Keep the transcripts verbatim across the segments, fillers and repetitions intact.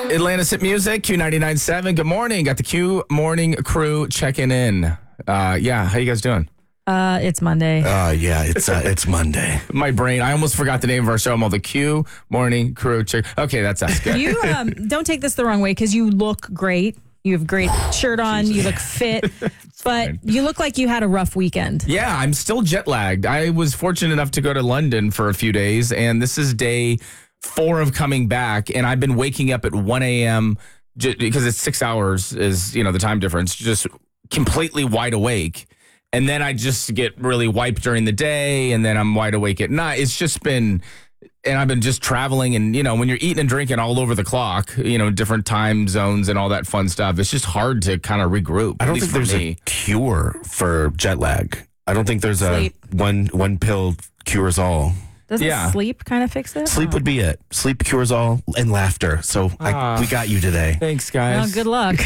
Atlanta's Hit Music, Q ninety-nine point seven. Good morning. Got the Q Morning crew checking in. Uh, yeah, how you guys doing? Uh, it's Monday. Uh, yeah, it's uh, it's Monday. My brain, I almost forgot the name of our show. I'm all the Q Morning crew check. Okay, that's us. Good. You um, don't take this the wrong way because you look great. You have a great shirt on. You look fit, but fine. you look like you had a rough weekend. Yeah, I'm still jet lagged. I was fortunate enough to go to London for a few days, and this is day four of coming back, and I've been waking up at one a.m. j- because it's six hours is, you know, the time difference, just completely wide awake. And then I just get really wiped during the day, and then I'm wide awake at night. It's just been, and I've been just traveling, and, you know, when you're eating and drinking all over the clock, you know, different time zones and all that fun stuff, it's just hard to kind of regroup. I don't at least think there's for me. a cure for jet lag. I don't think there's Sleep. a one one pill cures all. Doesn't Yeah. sleep kind of fix it? Sleep would be it. Sleep cures all, and laughter. So I, we got you today. Thanks, Well, guys. good luck.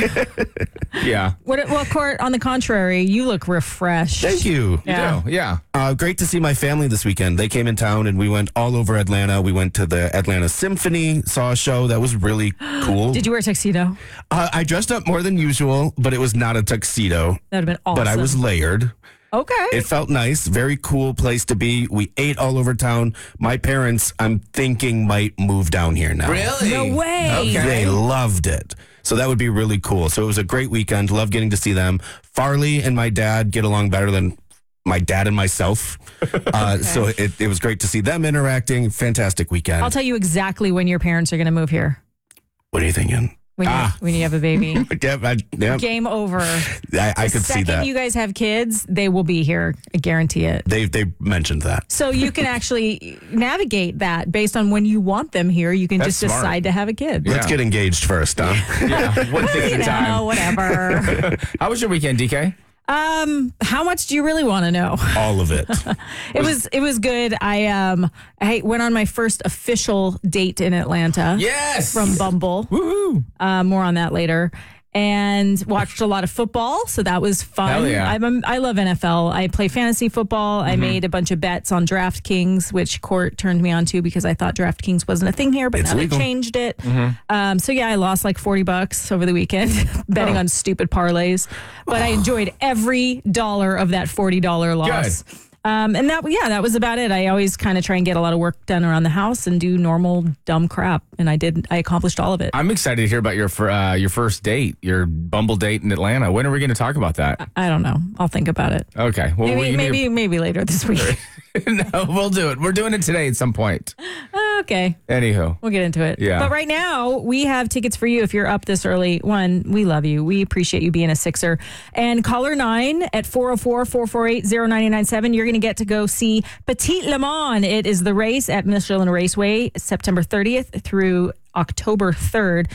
Yeah. What, well, Court, on the contrary, you look refreshed. Thank you. You Yeah. do. Yeah. Uh, great to see my family this weekend. They came in town and we went all over Atlanta. We went to the Atlanta Symphony, saw a show that was really cool. Did you wear a tuxedo? Uh, I dressed up more than usual, but it was not a tuxedo. That would have been awesome. But I was layered. Okay. It felt nice. Very cool place to be. We ate all over town. My parents, I'm thinking, might move down here now. Really? No way. Okay. They loved it. So that would be really cool. So it was a great weekend. Love getting to see them. Farley and my dad get along better than my dad and myself. Uh, so it, it was great to see them interacting. Fantastic weekend. I'll tell you exactly when your parents are going to move here. What are you thinking? When, Ah. you, when you have a baby. Yeah, I, yeah, Game over. I, I The could see second that. you guys have kids, they will be here. I guarantee it. They they mentioned that. So you can actually navigate that based on when you want them here. You can That's just smart. decide to have a kid. Yeah. Let's get engaged first, huh? Yeah. One thing You at a time. know, whatever. How was your weekend, D K? um, how much do you really want to know? All of it. It was it was good. I um I went on my first official date in Atlanta Yes. from Bumble. Woohoo. Uh, more on that later. And watched a lot of football, so that was fun. Hell yeah. I'm a, I love N F L. I play fantasy football. I Mm-hmm. made a bunch of bets on DraftKings, which Court turned me on to because I thought DraftKings wasn't a thing here, but It's now legal. they changed it. Mm-hmm. Um, so yeah, I lost like forty bucks over the weekend betting Oh. on stupid parlays, but I enjoyed every dollar of that forty dollars loss. Um, and that, yeah, that was about it. I always kind of try and get a lot of work done around the house and do normal dumb crap. And I did, I accomplished all of it. I'm excited to hear about your fir- uh, your first date, your Bumble date in Atlanta. When are we going to talk about that? I don't know. I'll think about it. Okay. Well, Maybe, we maybe, maybe later this week. no, we'll do it. We're doing it today at some point. Okay. Anywho. We'll get into it. Yeah. But right now, we have tickets for you if you're up this early. One, we love you. We appreciate you being a Sixer. And caller nine at four oh four, four four eight, oh nine nine seven, you're going to get to go see Petit Le Mans. It is the race at Michelin Raceway, September thirtieth through October third.